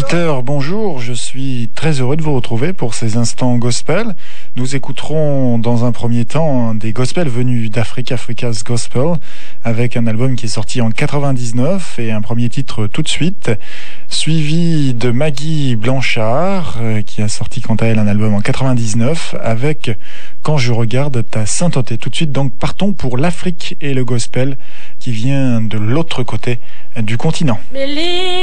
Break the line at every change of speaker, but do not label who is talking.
auditeurs, bonjour, je suis très heureux de vous retrouver pour ces instants gospel. Nous écouterons dans un premier temps des gospels venus d'Afrique, Africa's Gospel, avec un album qui est sorti en 99 et un premier titre tout de suite, suivi de Maggie Blanchard, qui a sorti quant à elle un album en 99 avec Quand je regarde ta sainteté. Tout de suite, donc partons pour l'Afrique et le gospel qui vient de l'autre côté du continent.